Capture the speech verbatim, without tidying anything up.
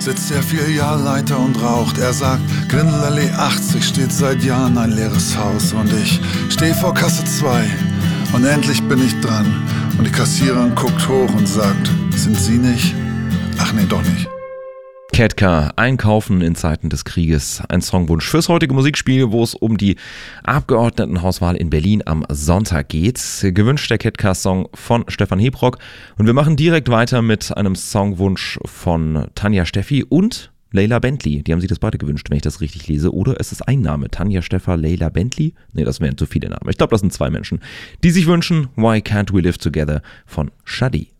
sitzt der Filialleiter und raucht. Er sagt, Grindelallee achtzig steht seit Jahren ein leeres Haus. Und ich steh vor Kasse zwei und endlich bin ich dran. Und die Kassiererin guckt hoch und sagt, sind Sie nicht? Ach nee, doch nicht. Ketka, Einkaufen in Zeiten des Krieges. Ein Songwunsch fürs heutige Musikspiel, wo es um die Abgeordnetenhauswahl in Berlin am Sonntag geht. Gewünscht der Ketka-Song von Stefan Hebrock. Und wir machen direkt weiter mit einem Songwunsch von Tanja Steffi und Leila Bentley. Die haben sich das beide gewünscht, wenn ich das richtig lese. Oder ist es ein Name? Tanja Steffa, Leila Bentley? Nee, das wären zu viele Namen. Ich glaube, das sind zwei Menschen, die sich wünschen Why Can't We Live Together von Shadi.